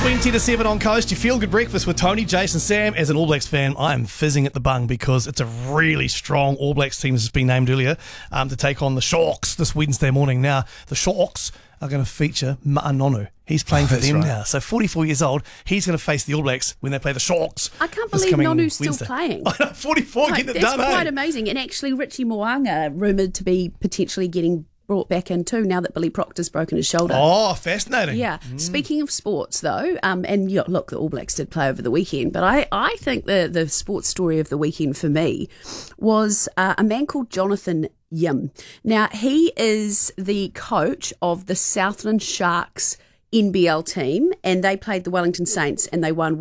20 to 7 on Coast. You feel good breakfast with Tony, Jason, Sam. As an All Blacks fan, I am fizzing at the bung because it's a really strong All Blacks team, as has been named earlier, to take on the Sharks this Wednesday morning. Now, the Sharks are going to feature Ma'anonu. He's playing for them now. So 44 years old, he's going to face the All Blacks when they play the Sharks. I can't believe Nonu's Wednesday. Still playing. I know, 44, getting it done. That's quite amazing. And actually, Richie Mo'unga rumoured to be potentially getting brought back in too now that Billy Proctor's broken his shoulder. Oh, fascinating. Yeah. Speaking of sports though, and look, the All Blacks did play over the weekend, but I think the sports story of the weekend for me was a man called Jonathan Yim. Now, he is the coach of the Southland Sharks NBL team, and they played the Wellington Saints and they won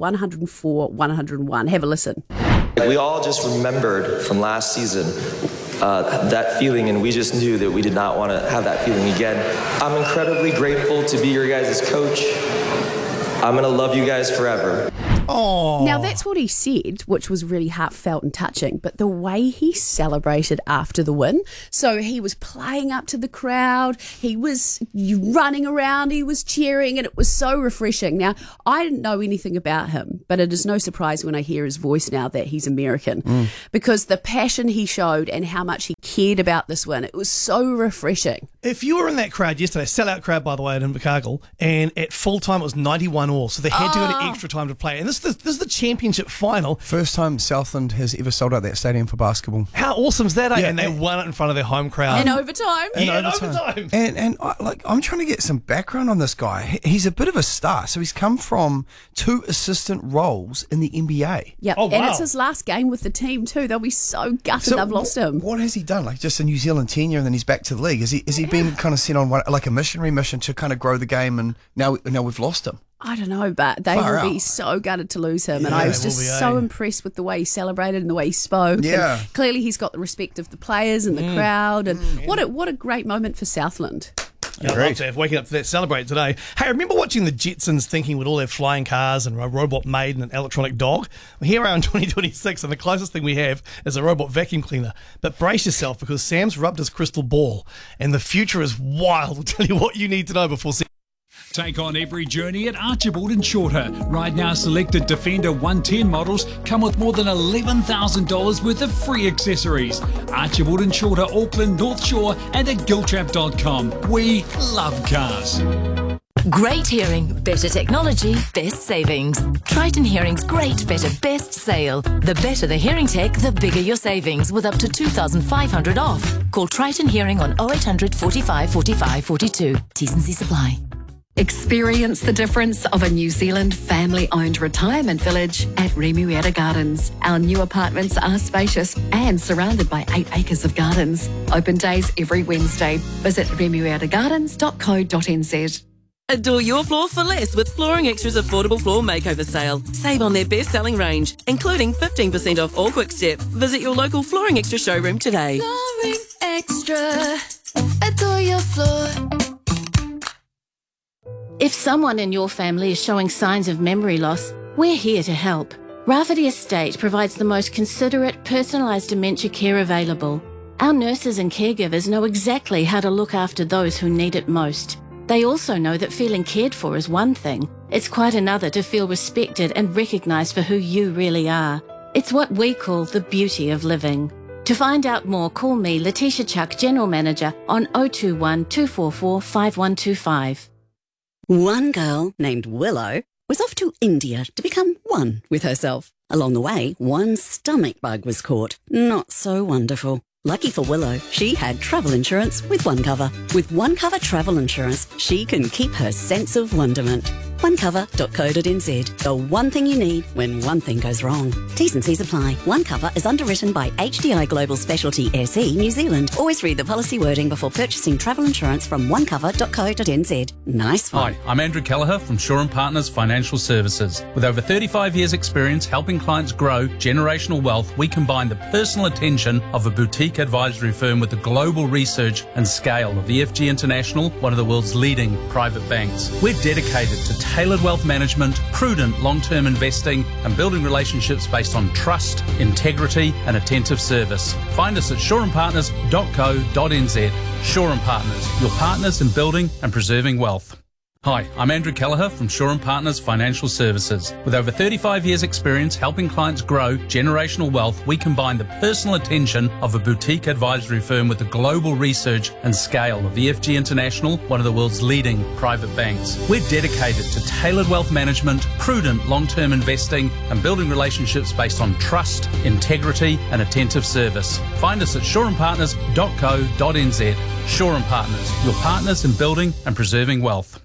104-101. Have a listen. We all just remembered from last season that feeling, and we just knew that we did not want to have that feeling again. I'm incredibly grateful to be your guys' coach. I'm going to love you guys forever. Oh. Now, that's what he said, which was really heartfelt and touching, but the way he celebrated after the win, so he was playing up to the crowd, he was running around, he was cheering, and it was so refreshing. Now, I didn't know anything about him, but it is no surprise when I hear his voice now that he's American, because the passion he showed and how much he cared about this win, it was so refreshing. If you were in that crowd yesterday, sellout crowd, by the way, at Invercargill, and at full time it was 91 all, so they had to go to extra time to play. And this is the championship final. First time Southland has ever sold out that stadium for basketball. How awesome is that, eh? Yeah, and they won it in front of their home crowd. In overtime. In overtime. And I'm trying to get some background on this guy. He's a bit of a star. So he's come from 2 assistant roles in the NBA. Yeah, oh, wow. And it's his last game with the team too. They'll be so gutted they've lost him. What has he done? Like just a New Zealand tenure and then he's back to the league? Has he been kind of sent on like a missionary mission to kind of grow the game, and now we've lost him? I don't know, but they will be so gutted to lose him. And I was just so impressed with the way he celebrated and the way he spoke. Yeah. And clearly he's got the respect of the players and the crowd. And what a great moment for Southland. Yeah, I'd love to have waking up to that, celebrate today. Hey, I remember watching the Jetsons thinking with all their flying cars and a robot maid and an electronic dog. Well, here we are in 2026 and the closest thing we have is a robot vacuum cleaner. But brace yourself because Sam's rubbed his crystal ball and the future is wild. We'll tell you what you need to know before... Take on every journey at Archibald and Shorter. Right now, selected Defender 110 models come with more than $11,000 worth of free accessories. Archibald and Shorter, Auckland, North Shore and at giltrap.com. We love cars. Great hearing, better technology, best savings. Triton Hearing's great, better, best sale. The better the hearing tech, the bigger your savings with up to $2,500 off. Call Triton Hearing on 0800 45 45 42. T&C Supply. Experience the difference of a New Zealand family-owned retirement village at Remuera Gardens. Our new apartments are spacious and surrounded by 8 acres of gardens. Open days every Wednesday. Visit remueragardens.co.nz. Adore your floor for less with Flooring Extra's affordable floor makeover sale. Save on their best-selling range, including 15% off all Quick Step. Visit your local Flooring Extra showroom today. Flooring Extra. Adore your floor. If someone in your family is showing signs of memory loss, we're here to help. Rafferty Estate provides the most considerate, personalised dementia care available. Our nurses and caregivers know exactly how to look after those who need it most. They also know that feeling cared for is one thing. It's quite another to feel respected and recognised for who you really are. It's what we call the beauty of living. To find out more, call me, Letitia Chuck, General Manager, on 021 244 5125. One girl named Willow was off to India to become one with herself. Along the way, one stomach bug was caught. Not so wonderful. Lucky for Willow, she had travel insurance with OneCover. With OneCover travel insurance, she can keep her sense of wonderment. OneCover.co.nz. The one thing you need when one thing goes wrong. T's and C's apply. OneCover is underwritten by HDI Global Specialty SE New Zealand. Always read the policy wording before purchasing travel insurance from OneCover.co.nz. Nice one. Hi, I'm Andrew Kelleher from Shaw & Partners Financial Services. With over 35 years' experience helping clients grow generational wealth, we combine the personal attention of a boutique advisory firm with the global research and scale of EFG International, one of the world's leading private banks. We're dedicated to tailored wealth management, prudent long-term investing, and building relationships based on trust, integrity, and attentive service. Find us at shawandpartners.co.nz. Shaw & Partners, your partners in building and preserving wealth. Hi, I'm Andrew Kelleher from Shaw & Partners Financial Services. With over 35 years experience helping clients grow generational wealth, we combine the personal attention of a boutique advisory firm with the global research and scale of the FG International, one of the world's leading private banks. We're dedicated to tailored wealth management, prudent long-term investing, and building relationships based on trust, integrity, and attentive service. Find us at shawandpartners.co.nz. Shaw & Partners, your partners in building and preserving wealth.